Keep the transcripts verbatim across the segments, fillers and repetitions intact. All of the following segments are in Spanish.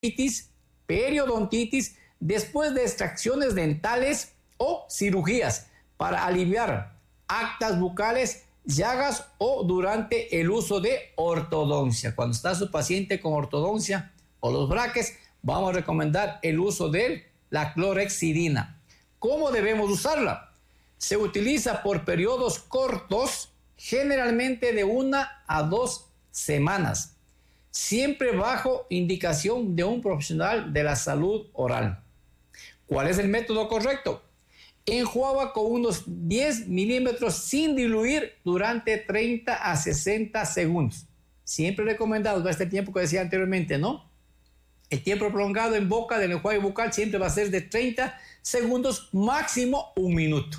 periodontitis después de extracciones dentales o cirugías para aliviar actas bucales, llagas o durante el uso de ortodoncia. Cuando está su paciente con ortodoncia o los braques, vamos a recomendar el uso de la clorhexidina. ¿Cómo debemos usarla? Se utiliza por periodos cortos, generalmente de una a dos semanas, siempre bajo indicación de un profesional de la salud oral. ¿Cuál es el método correcto? Enjuaga con unos diez milímetros sin diluir durante treinta a sesenta segundos. Siempre recomendado, este tiempo que decía anteriormente, ¿no? El tiempo prolongado en boca del enjuague bucal siempre va a ser de treinta segundos, máximo un minuto.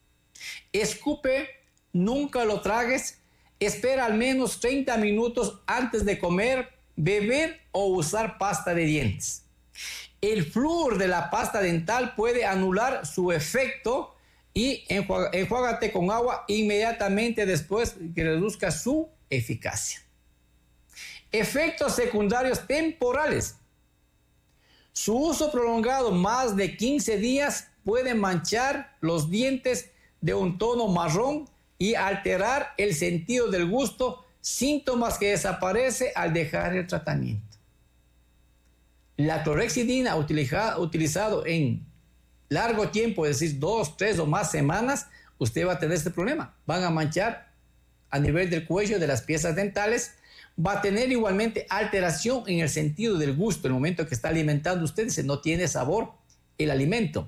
Escupe, nunca lo tragues. Espera al menos treinta minutos antes de comer, beber o usar pasta de dientes. El flúor de la pasta dental puede anular su efecto y enjuágate con agua inmediatamente después que reduzca su eficacia. Efectos secundarios temporales. Su uso prolongado más de quince días puede manchar los dientes de un tono marrón y alterar el sentido del gusto, síntomas que desaparecen al dejar el tratamiento. La clorhexidina utiliza, utilizado en largo tiempo, es decir, dos, tres o más semanas, usted va a tener este problema. Van a manchar a nivel del cuello de las piezas dentales, va a tener igualmente alteración en el sentido del gusto. El momento que está alimentando usted, dice, no tiene sabor el alimento.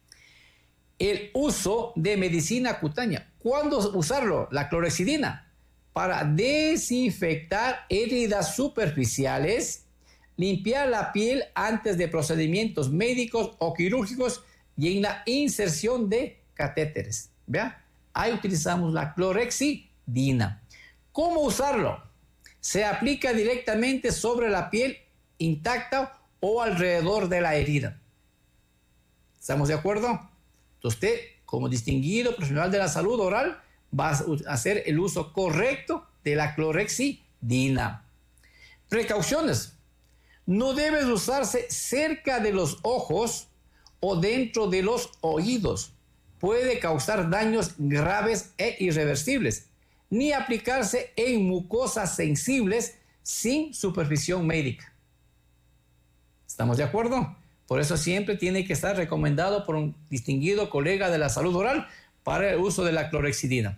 El uso de medicina cutánea. ¿Cuándo usarlo? La clorhexidina para desinfectar heridas superficiales, limpiar la piel antes de procedimientos médicos o quirúrgicos y en la inserción de catéteres. ¿Vea? Ahí utilizamos la clorhexidina. ¿Cómo usarlo? Se aplica directamente sobre la piel intacta o alrededor de la herida. ¿Estamos de acuerdo? Usted, como distinguido profesional de la salud oral, va a hacer el uso correcto de la clorhexidina. Precauciones. No debe usarse cerca de los ojos o dentro de los oídos. Puede causar daños graves e irreversibles. Ni aplicarse en mucosas sensibles sin supervisión médica. ¿Estamos de acuerdo? Por eso siempre tiene que estar recomendado por un distinguido colega de la salud oral para el uso de la clorhexidina.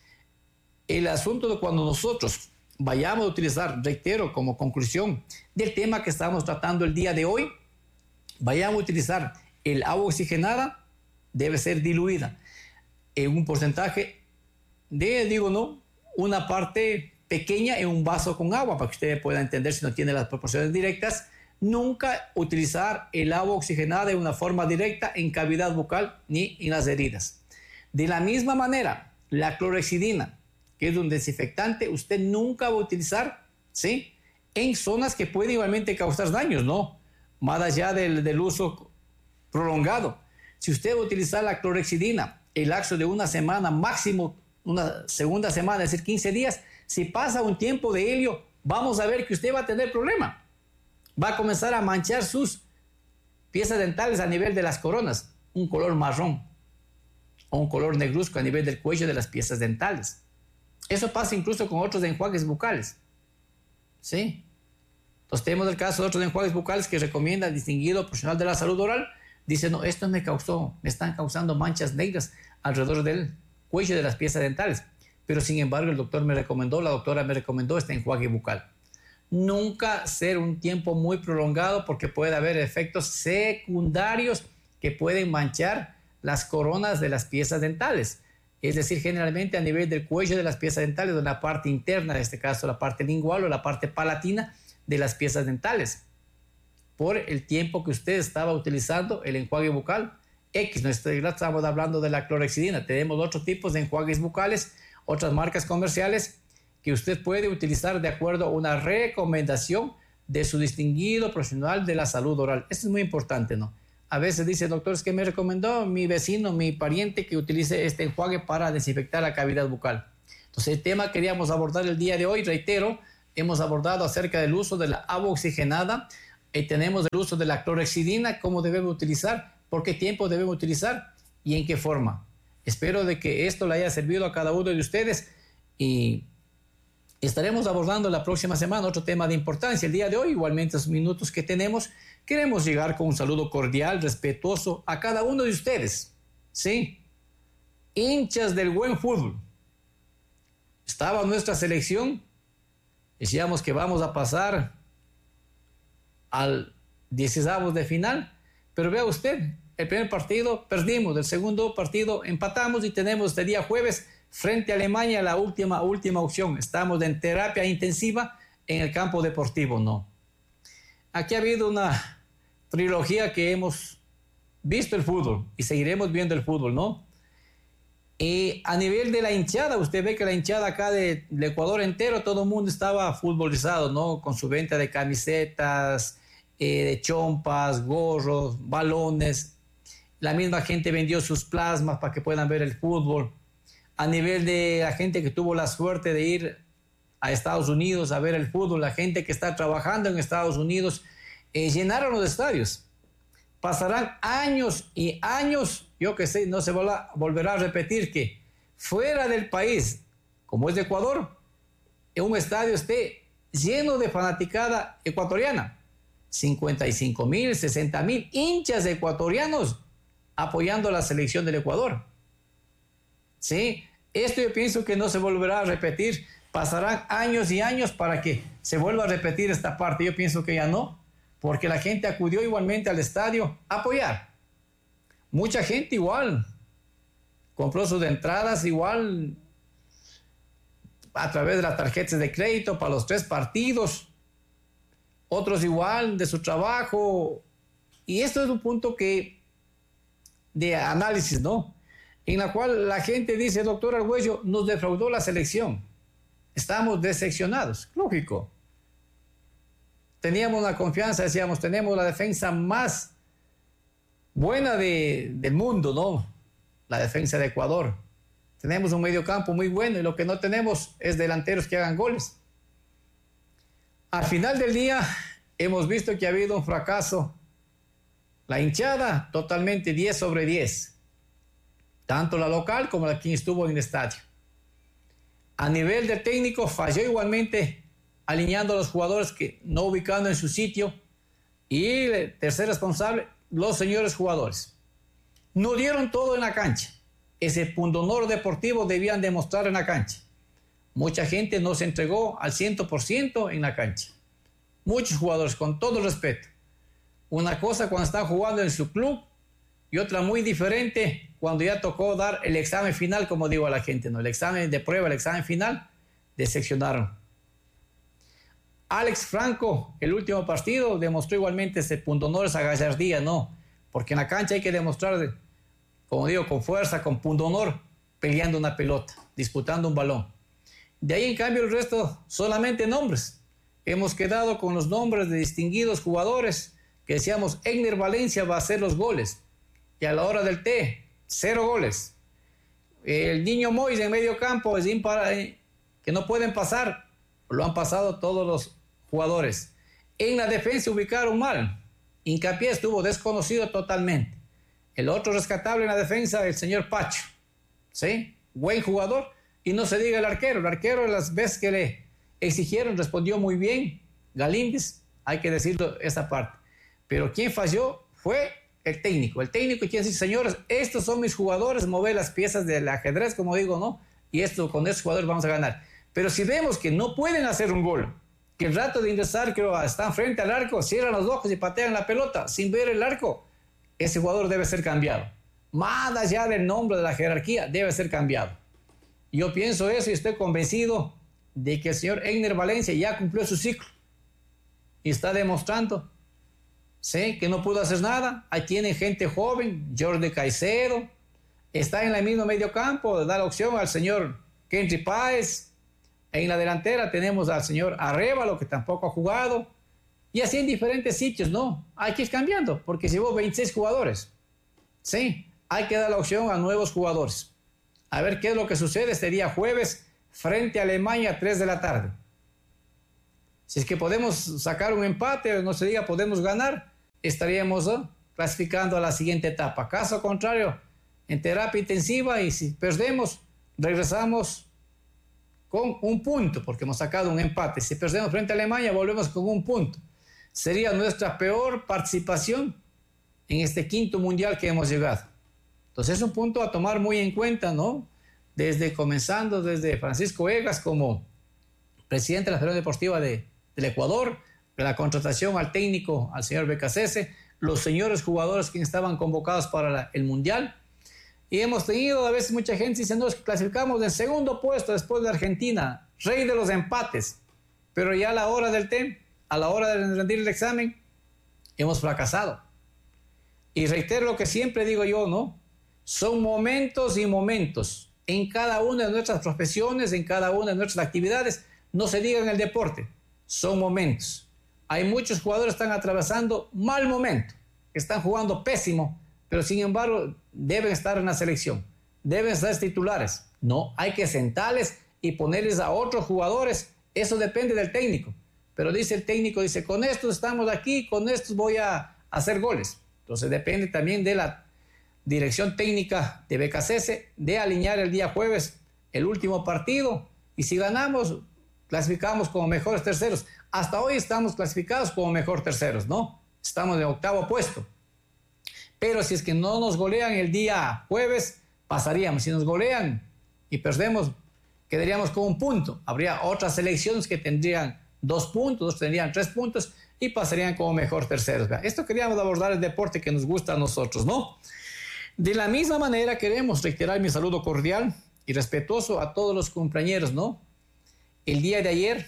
El asunto de cuando nosotros vayamos a utilizar, reitero, como conclusión del tema que estamos tratando el día de hoy, vayamos a utilizar el agua oxigenada, debe ser diluida en un porcentaje de, digo, no, una parte pequeña en un vaso con agua, para que usted pueda entender si no tiene las proporciones directas. Nunca utilizar el agua oxigenada de una forma directa en cavidad bucal ni en las heridas. De la misma manera, la clorhexidina, que es un desinfectante, usted nunca va a utilizar, ¿sí?, en zonas que pueden igualmente causar daños, ¿no? Más allá del, del uso prolongado. Si usted va a utilizar la clorhexidina, el lapso de una semana, máximo una segunda semana, es decir, quince días, si pasa un tiempo de helio, vamos a ver que usted va a tener problema. Va a comenzar a manchar sus piezas dentales a nivel de las coronas, un color marrón o un color negruzco a nivel del cuello de las piezas dentales. Eso pasa incluso con otros enjuagues bucales, ¿sí? Entonces tenemos el caso de otros enjuagues bucales que recomienda el distinguido profesional de la salud oral. Dice, no, esto me causó, me están causando manchas negras alrededor del cuello de las piezas dentales. Pero sin embargo el doctor me recomendó, la doctora me recomendó este enjuague bucal. Nunca ser un tiempo muy prolongado porque puede haber efectos secundarios que pueden manchar las coronas de las piezas dentales. Es decir, generalmente a nivel del cuello de las piezas dentales, de la parte interna, en este caso la parte lingual o la parte palatina de las piezas dentales. Por el tiempo que usted estaba utilizando el enjuague bucal X, no estamos hablando de la clorhexidina, tenemos otros tipos de enjuagues bucales, otras marcas comerciales que usted puede utilizar de acuerdo a una recomendación de su distinguido profesional de la salud oral. Esto es muy importante, ¿no? A veces dice, doctor, es que me recomendó mi vecino, mi pariente, que utilice este enjuague para desinfectar la cavidad bucal. Entonces, el tema que queríamos abordar el día de hoy, reitero, hemos abordado acerca del uso de la agua oxigenada Y tenemos el uso de la clorhexidina, cómo debemos utilizar, por qué tiempo debemos utilizar y en qué forma. Espero de que esto le haya servido a cada uno de ustedes y estaremos abordando la próxima semana otro tema de importancia. El día de hoy, igualmente, los minutos que tenemos, queremos llegar con un saludo cordial, respetuoso a cada uno de ustedes, ¿sí? Hinchas del buen fútbol. Estaba nuestra selección, decíamos que vamos a pasar al dieciséis de final, pero vea usted, el primer partido perdimos, el segundo partido empatamos y tenemos este día jueves frente a Alemania la última, última opción. Estamos en terapia intensiva en el campo deportivo, ¿no? Aquí ha habido una trilogía que hemos visto el fútbol y seguiremos viendo el fútbol, ¿no? Y a nivel de la hinchada, usted ve que la hinchada acá de, de Ecuador entero, todo el mundo estaba futbolizado, ¿no? Con su venta de camisetas, eh, de chompas, gorros, balones. La misma gente vendió sus plasmas para que puedan ver el fútbol. A nivel de la gente que tuvo la suerte de ir a Estados Unidos a ver el fútbol, la gente que está trabajando en Estados Unidos, eh, llenaron los estadios. Pasarán años y años, yo que sé, no se volverá, volverá a repetir que fuera del país, como es de Ecuador, en un estadio esté lleno de fanaticada ecuatoriana. cincuenta y cinco mil, sesenta mil hinchas ecuatorianos apoyando a la selección del Ecuador. ¿Sí? Esto yo pienso que no se volverá a repetir. Pasarán años y años para que se vuelva a repetir esta parte. Yo pienso que ya no, porque la gente acudió igualmente al estadio a apoyar. Mucha gente igual compró sus entradas igual a través de las tarjetas de crédito para los tres partidos. Otros igual de su trabajo. Y esto es un punto que de análisis, ¿no? En la cual la gente dice, doctor Argüello, nos defraudó la selección. Estamos decepcionados. Lógico. Teníamos la confianza, decíamos, tenemos la defensa más buena de, del mundo, ¿no? La defensa de Ecuador. Tenemos un mediocampo muy bueno y lo que no tenemos es delanteros que hagan goles. Al final del día hemos visto que ha habido un fracaso. La hinchada totalmente diez sobre diez. Tanto la local como la que estuvo en el estadio. A nivel de técnico falló igualmente alineando a los jugadores que no ubicando en su sitio. Y el tercer responsable, los señores jugadores. No dieron todo en la cancha. Ese pundonor deportivo debían demostrar en la cancha. Mucha gente no se entregó al cien por ciento en la cancha. Muchos jugadores, con todo respeto. Una cosa cuando están jugando en su club y otra muy diferente cuando ya tocó dar el examen final, como digo a la gente, ¿no? El examen de prueba, el examen final, decepcionaron. Alex Franco, el último partido, demostró igualmente ese pundonor, esa gallardía, ¿no? Porque en la cancha hay que demostrar, como digo, con fuerza, con pundonor, peleando una pelota, disputando un balón. De ahí, en cambio, el resto solamente nombres. Hemos quedado con los nombres de distinguidos jugadores que decíamos, Egner Valencia va a hacer los goles. Y a la hora del té, cero goles. El niño Mois en medio campo es impar, que no pueden pasar. Lo han pasado todos los jugadores. En la defensa ubicaron mal. Hincapié estuvo desconocido totalmente. El otro rescatable en la defensa, el señor Pacho. ¿Sí? Buen jugador. Y no se diga el arquero. El arquero, las veces que le exigieron, respondió muy bien. Galíndez, hay que decirlo esa parte. Pero quien falló fue el técnico. El técnico quien dice, señores, estos son mis jugadores, mover las piezas del ajedrez, como digo, ¿no? Y esto, con estos jugadores vamos a ganar. Pero si vemos que no pueden hacer un gol, que el rato de ingresar, que están frente al arco, cierran los ojos y patean la pelota sin ver el arco, ese jugador debe ser cambiado. Más allá del nombre de la jerarquía, debe ser cambiado. Yo pienso eso y estoy convencido de que el señor Egner Valencia ya cumplió su ciclo y está demostrando, ¿sí?, que no pudo hacer nada. Ahí tienen gente joven, Jordi Caicedo, está en el mismo medio campo, da la opción al señor Kenry Páez. En la delantera tenemos al señor Arévalo, que tampoco ha jugado. Y así en diferentes sitios, ¿no? Hay que ir cambiando, porque si hubo veintiséis jugadores, ¿sí? Hay que dar la opción a nuevos jugadores. A ver qué es lo que sucede este día jueves frente a Alemania a tres de la tarde. Si es que podemos sacar un empate, no se diga podemos ganar, estaríamos ¿no? clasificando a la siguiente etapa. Caso contrario, en terapia intensiva, y si perdemos, regresamos con un punto, porque hemos sacado un empate. Si perdemos frente a Alemania, volvemos con un punto. Sería nuestra peor participación en este quinto mundial que hemos llegado. Entonces es un punto a tomar muy en cuenta, ¿no? Desde comenzando desde Francisco Egas como presidente de la Federación Deportiva de, del Ecuador, de la contratación al técnico, al señor Becasese, los señores jugadores que estaban convocados para la, el mundial. Y hemos tenido a veces mucha gente diciendo que clasificamos en segundo puesto después de Argentina, rey de los empates, pero ya a la hora del tema, a la hora de rendir el examen, hemos fracasado. Y reitero lo que siempre digo yo, ¿no? Son momentos y momentos en cada una de nuestras profesiones, en cada una de nuestras actividades. No se diga en el deporte, son momentos. Hay muchos jugadores que están atravesando mal momento, que están jugando pésimo, pero sin embargo deben estar en la selección, deben ser titulares. No, hay que sentarles y ponerles a otros jugadores. Eso depende del técnico. Pero dice el técnico, dice, con estos estamos aquí, con estos voy a hacer goles. Entonces depende también de la dirección técnica de Becasese de alinear el día jueves el último partido. Y si ganamos, clasificamos como mejores terceros. Hasta hoy estamos clasificados como mejor terceros, ¿no? Estamos en octavo puesto. Pero si es que no nos golean el día jueves, pasaríamos. Si nos golean y perdemos, quedaríamos con un punto. Habría otras selecciones que tendrían dos puntos, otros tendrían tres puntos y pasarían como mejor terceros. Esto queríamos abordar el deporte que nos gusta a nosotros, ¿no? De la misma manera queremos reiterar mi saludo cordial y respetuoso a todos los cumpleañeros, ¿no? El día de ayer,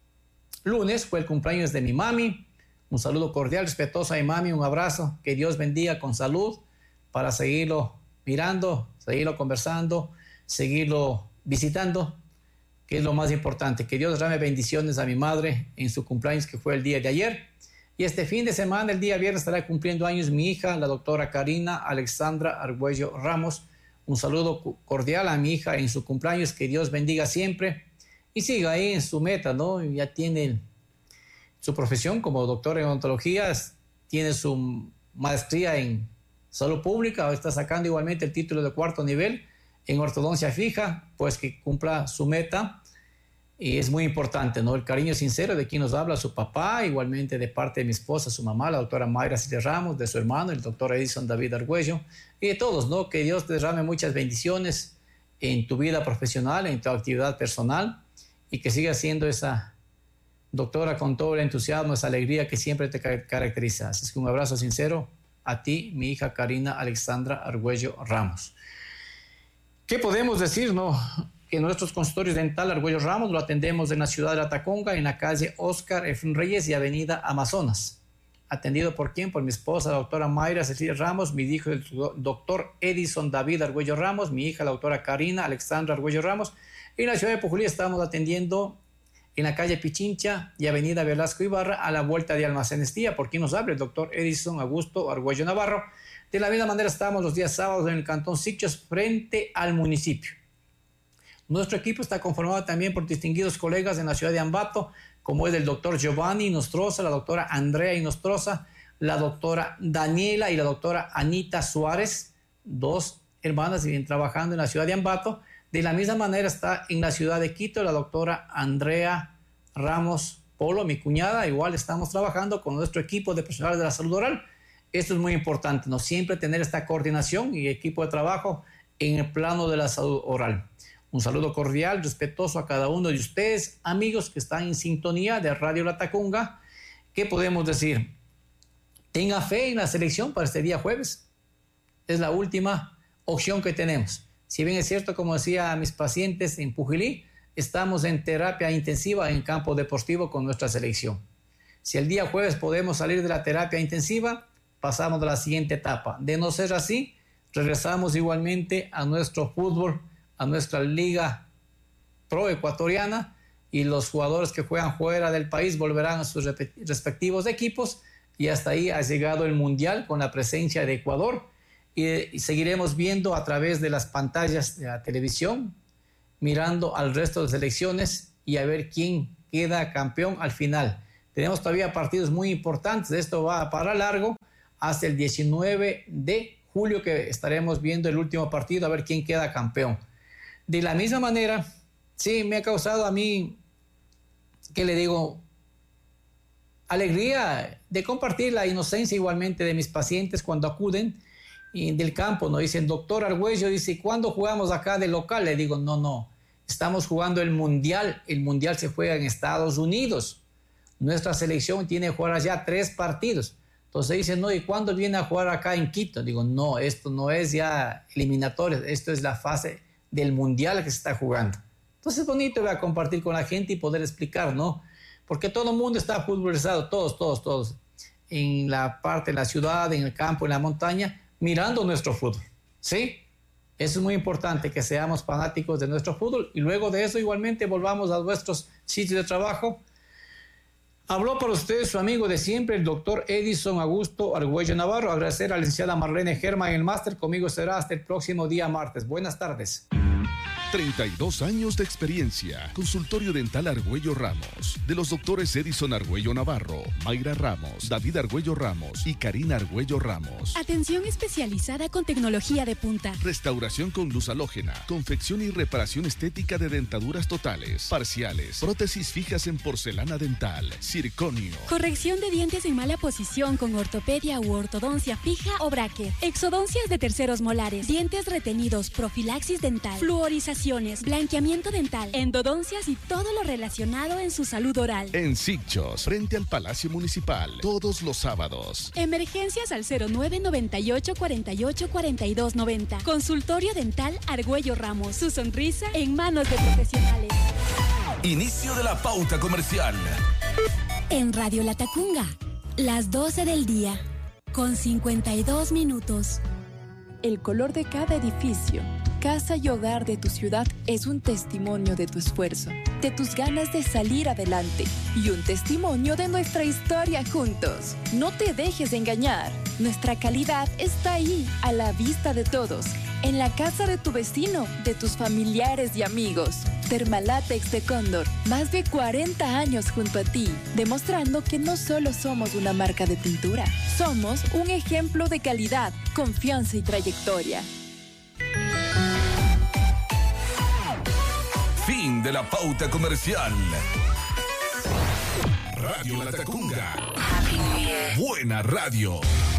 lunes, fue el cumpleaños de mi mami. Un saludo cordial, respetuoso a mi mami, un abrazo, que Dios bendiga con salud para seguirlo mirando, seguirlo conversando, seguirlo visitando, que es lo más importante. Que Dios derrame bendiciones a mi madre en su cumpleaños que fue el día de ayer. Y este fin de semana, el día viernes, estará cumpliendo años mi hija, la doctora Karina Alexandra Argüello Ramos. Un saludo cordial a mi hija en su cumpleaños, que Dios bendiga siempre y siga ahí en su meta, ¿no? Ya tiene su profesión como doctor en odontología, tiene su maestría en salud pública, está sacando igualmente el título de cuarto nivel en ortodoncia fija, pues que cumpla su meta. Y es muy importante, ¿no? El cariño sincero de quien nos habla, su papá, igualmente de parte de mi esposa, su mamá, la doctora Mayra Silvia Ramos, de su hermano, el doctor Edison David Argüello, y de todos, ¿no? Que Dios te derrame muchas bendiciones en tu vida profesional, en tu actividad personal, y que sigas siendo esa doctora con todo el entusiasmo, esa alegría que siempre te caracteriza. Así es que un abrazo sincero a ti, mi hija Karina Alexandra Argüello Ramos. ¿Qué podemos decir, no? Que nuestros consultorios dental Argüello Ramos lo atendemos en la ciudad de La Tacunga, en la calle Oscar Efraín Reyes y avenida Amazonas. ¿Atendido por quién? Por mi esposa, la doctora Mayra Cecilia Ramos, mi hijo, el doctor Edison David Argüello Ramos, mi hija, la doctora Karina Alexandra Argüello Ramos. Y en la ciudad de Pujulí estamos atendiendo en la calle Pichincha y avenida Velasco Ibarra, a la vuelta de Almacenes Tía. ¿Por quién nos habla? El doctor Edison Augusto Argüello Navarro. De la misma manera estamos los días sábados en el cantón Sichos, frente al municipio. Nuestro equipo está conformado también por distinguidos colegas en la ciudad de Ambato, como es el doctor Giovanni Nostroza, la doctora Andrea Inostroza, la doctora Daniela y la doctora Anita Suárez, dos hermanas que vienen trabajando en la ciudad de Ambato. De la misma manera está en la ciudad de Quito la doctora Andrea Ramos Polo, mi cuñada. Igual estamos trabajando con nuestro equipo de profesionales de la salud oral. Esto es muy importante, ¿no? Siempre tener esta coordinación y equipo de trabajo en el plano de la salud oral. Un saludo cordial, respetuoso a cada uno de ustedes, amigos que están en sintonía de Radio La Tacunga. ¿Qué podemos decir? Tenga fe en la selección para este día jueves. Es la última opción que tenemos. Si bien es cierto, como decía a mis pacientes en Pujilí, estamos en terapia intensiva en campo deportivo con nuestra selección. Si el día jueves podemos salir de la terapia intensiva, pasamos a la siguiente etapa. De no ser así, regresamos igualmente a nuestro fútbol, a nuestra liga pro ecuatoriana, y los jugadores que juegan fuera del país volverán a sus respectivos equipos, y hasta ahí ha llegado el mundial con la presencia de Ecuador, y, y seguiremos viendo a través de las pantallas de la televisión, mirando al resto de selecciones y a ver quién queda campeón al final. Tenemos todavía partidos muy importantes, esto va para largo hasta el diecinueve de julio que estaremos viendo el último partido a ver quién queda campeón. De la misma manera, sí, me ha causado a mí, ¿qué le digo? Alegría de compartir la inocencia igualmente de mis pacientes cuando acuden y del campo, nos dicen, doctor Argüello, dice, ¿cuándo jugamos acá de local? Le digo, no, no, estamos jugando el Mundial, el Mundial se juega en Estados Unidos, nuestra selección tiene que jugar allá tres partidos. Entonces dicen, no, ¿y cuándo viene a jugar acá en Quito? Digo, no, esto no es ya eliminatorio, esto es la fase del Mundial que se está jugando. Entonces es bonito voy a compartir con la gente y poder explicar, ¿no? Porque todo el mundo está futbolizado, todos, todos, todos, en la parte de la ciudad, en el campo, en la montaña, mirando nuestro fútbol, ¿sí? Eso es muy importante, que seamos fanáticos de nuestro fútbol y luego de eso igualmente volvamos a nuestros sitios de trabajo. Habló para ustedes su amigo de siempre, el doctor Edison Augusto Argüello Navarro. Agradecer a la licenciada Marlene Germán en el máster. Conmigo será hasta el próximo día martes. Buenas tardes. treinta y dos años de experiencia. Consultorio Dental Argüello Ramos. De los doctores Edison Argüello Navarro, Mayra Ramos, David Argüello Ramos y Karina Argüello Ramos. Atención especializada con tecnología de punta. Restauración con luz halógena. Confección y reparación estética de dentaduras totales, parciales. Prótesis fijas en porcelana dental. Circonio. Corrección de dientes en mala posición con ortopedia u ortodoncia fija o bracket. Exodoncias de terceros molares. Dientes retenidos. Profilaxis dental. Fluorización. Blanqueamiento dental, endodoncias y todo lo relacionado en su salud oral. En Sicchos, frente al Palacio Municipal, todos los sábados. Emergencias al cero nueve noventa y ocho cuarenta y ocho cuarenta y dos noventa. Consultorio Dental Argüello Ramos. Su sonrisa en manos de profesionales. Inicio de la pauta comercial. En Radio Latacunga, las doce del día, con cincuenta y dos minutos. El color de cada edificio, casa y hogar de tu ciudad es un testimonio de tu esfuerzo, de tus ganas de salir adelante y un testimonio de nuestra historia juntos. No te dejes engañar. Nuestra calidad está ahí, a la vista de todos, en la casa de tu vecino, de tus familiares y amigos. Termalátex de Cóndor, más de cuarenta años junto a ti, demostrando que no solo somos una marca de pintura, somos un ejemplo de calidad, confianza y trayectoria. Fin de la pauta comercial. Radio Latacunga. Buena radio.